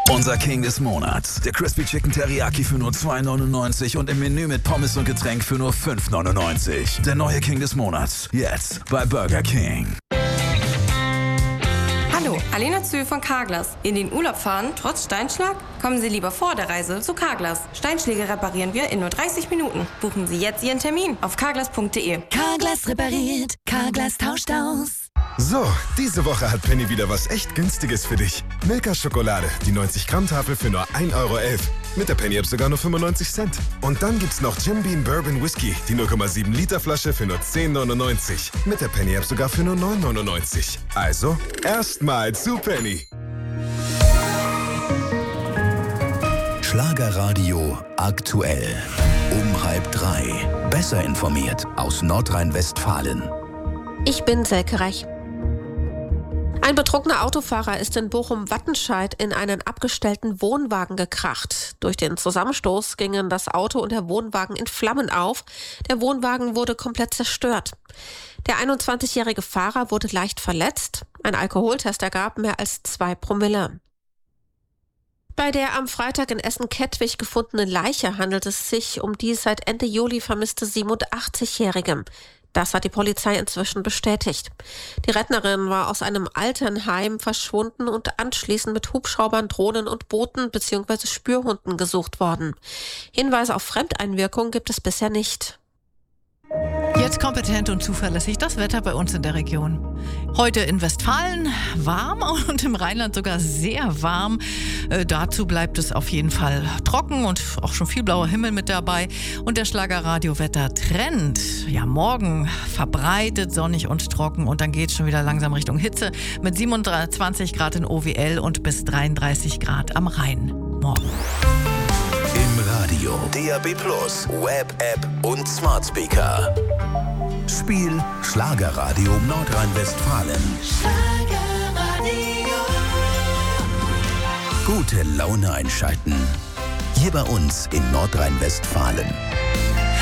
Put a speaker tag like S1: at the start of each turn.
S1: Unser King des Monats. Der Crispy Chicken Teriyaki für nur $2,99 und im Menü mit Pommes und Getränk für nur $5,99. Der neue King des Monats. Jetzt bei Burger King.
S2: Hallo, Alena Zühl von Carglass. In den Urlaub fahren, trotz Steinschlag? Kommen Sie lieber vor der Reise zu Carglass. Steinschläge reparieren wir in nur 30 Minuten. Buchen Sie jetzt Ihren Termin auf carglass.de.
S3: Carglass repariert, Carglass tauscht aus.
S4: So, diese Woche hat Penny wieder was echt Günstiges für dich. Milka Schokolade, die 90-Gramm-Tafel für nur 1,11 €. Mit der Penny-App sogar nur 95 Cent. Und dann gibt's noch Jim Beam Bourbon Whisky, die 0,7 Liter Flasche für nur 10,99. Mit der Penny-App sogar für nur 9,99. Also, erstmal zu Penny.
S5: Schlagerradio aktuell. Um 2:30. Besser informiert aus Nordrhein-Westfalen.
S6: Ich bin Selke Reich. Ein betrunkener Autofahrer ist in Bochum-Wattenscheid in einen abgestellten Wohnwagen gekracht. Durch den Zusammenstoß gingen das Auto und der Wohnwagen in Flammen auf. Der Wohnwagen wurde komplett zerstört. Der 21-jährige Fahrer wurde leicht verletzt. Ein Alkoholtest ergab mehr als 2 Promille. Bei der am Freitag in Essen-Kettwig gefundenen Leiche handelt es sich um die seit Ende Juli vermisste 87-Jährige. Das hat die Polizei inzwischen bestätigt. Die Rentnerin war aus einem Altenheim verschwunden und anschließend mit Hubschraubern, Drohnen und Booten bzw. Spürhunden gesucht worden. Hinweise auf Fremdeinwirkung gibt es bisher nicht.
S7: Jetzt kompetent und zuverlässig das Wetter bei uns in der Region. Heute in Westfalen warm und im Rheinland sogar sehr warm. Dazu bleibt es auf jeden Fall trocken und auch schon viel blauer Himmel mit dabei. Und der Schlagerradio-Wetter-Trend. Ja, morgen verbreitet, sonnig und trocken und dann geht es schon wieder langsam Richtung Hitze mit 27 Grad in OWL und bis 33 Grad am Rhein. Morgen.
S5: Im Radio, DAB+, Web-App und Smart Speaker. Spiel Schlagerradio Nordrhein-Westfalen.
S3: Schlagerradio.
S5: Gute Laune einschalten. Hier bei uns in Nordrhein-Westfalen.